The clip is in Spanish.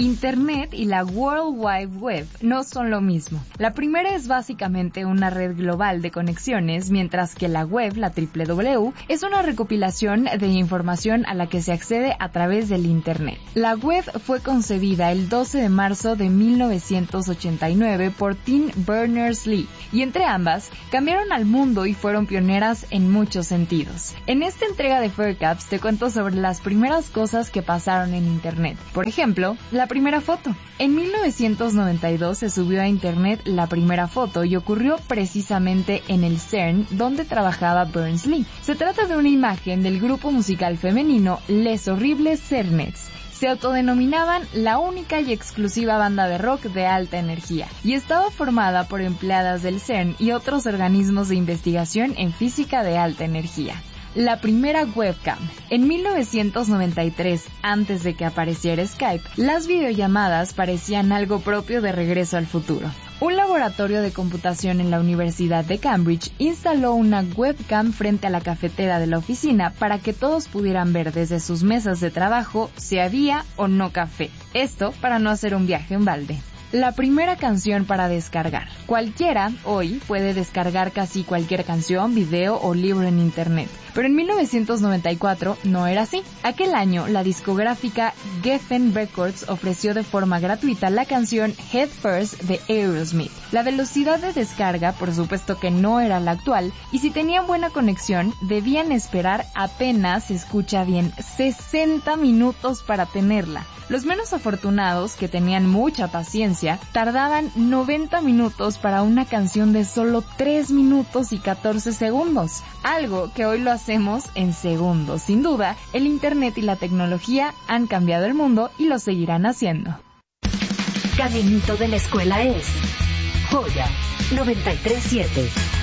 Internet y la World Wide Web no son lo mismo. La primera es básicamente una red global de conexiones, mientras que la web, la WWW, es una recopilación de información a la que se accede a través del Internet. La web fue concebida el 12 de marzo de 1989 por Tim Berners-Lee, y entre ambas cambiaron al mundo y fueron pioneras en muchos sentidos. En esta entrega de Faircaps te cuento sobre las primeras cosas que pasaron en Internet. Por ejemplo, la primera foto. En 1992 se subió a Internet la primera foto y ocurrió precisamente en el CERN, donde trabajaba Berners-Lee. Se trata de una imagen del grupo musical femenino Les Horribles Cernets. Se autodenominaban la única y exclusiva banda de rock de alta energía y estaba formada por empleadas del CERN y otros organismos de investigación en física de alta energía. La primera webcam. En 1993, antes de que apareciera Skype, las videollamadas parecían algo propio de Regreso al Futuro. Un laboratorio de computación en la Universidad de Cambridge instaló una webcam frente a la cafetera de la oficina para que todos pudieran ver desde sus mesas de trabajo si había o no café. Esto para no hacer un viaje en balde. La primera canción para descargar. Cualquiera hoy puede descargar casi cualquier canción, video o libro en Internet. Pero en 1994 no era así. Aquel año, la discográfica Geffen Records ofreció de forma gratuita la canción Head First de Aerosmith. La velocidad de descarga, por supuesto que no era la actual, y si tenían buena conexión, debían esperar apenas, escucha bien, 60 minutos para tenerla. Los menos afortunados, que tenían mucha paciencia, tardaban 90 minutos para una canción de solo 3 minutos y 14 segundos. Algo que hoy lo hacemos en segundos. Sin duda, el Internet y la tecnología han cambiado el mundo y lo seguirán haciendo. Caminito de la escuela es Joya 93.7.